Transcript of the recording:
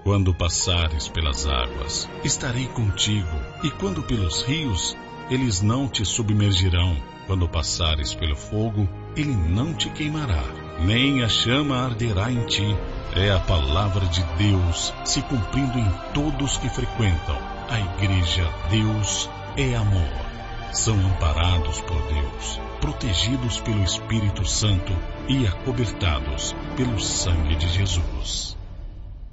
Quando passares pelas águas, estarei contigo, e quando pelos rios, eles não te submergirão. Quando passares pelo fogo, ele não te queimará, nem a chama arderá em ti. É a palavra de Deus se cumprindo em todos que frequentam a igreja. Deus é amor. São amparados por Deus, protegidos pelo Espírito Santo e acobertados pelo sangue de Jesus.